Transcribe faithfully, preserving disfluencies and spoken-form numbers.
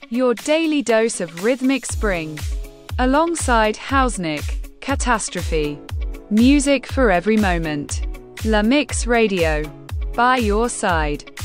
your daily dose of rhythmic spring. Alongside Housenic, Catastrophe. Music for every moment. La Mix Radio. By your side.